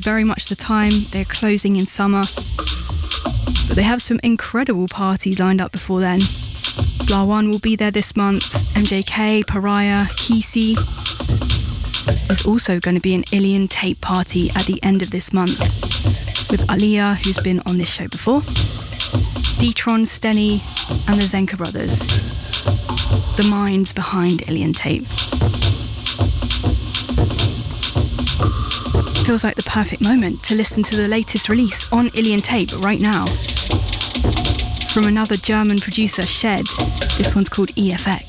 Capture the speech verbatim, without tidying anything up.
very much the time. They're closing in summer. But they have some incredible parties lined up before then. Blah One will be there this month. M J K, Pariah, Kesey. There's also going to be an Ilian Tape party at the end of this month with Aliyah, who's been on this show before, D-Tron, Steny, and the Zenka Brothers. The minds behind Ilian Tape. Feels like the perfect moment to listen to the latest release on Ilian Tape right now. From another German producer, Shed, this one's called E F X.